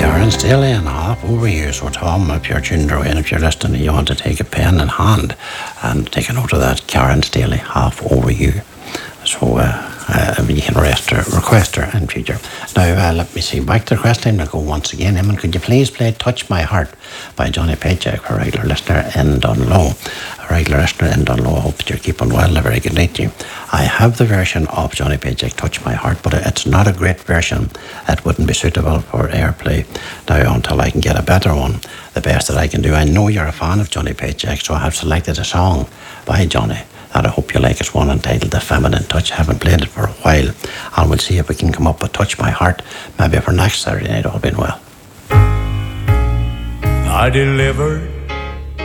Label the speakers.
Speaker 1: Karen Staley and half over you. So Tom, if you're tuned in, if you're listening, you want to take a pen in hand and take a note of that. Karen Staley, half over you. So you can request her in future. Now let me see, back to the request line. I'll go once again. Eamon, could you please play Touch My Heart by Johnny Paycheck for a regular listener in Dunlow? A regular listener in Dunlow. I hope that you're keeping well. A very good night to you. I have the version of Johnny Paycheck, Touch My Heart, but it's not a great version. It wouldn't be suitable for airplay now until I can get a better one. The best that I can do. I know you're a fan of Johnny Paycheck, so I have selected a song by Johnny that I hope you like. It's one entitled The Feminine Touch. I haven't played it for a while, and we'll see if we can come up with Touch My Heart maybe for next Saturday night, all being well.
Speaker 2: I delivered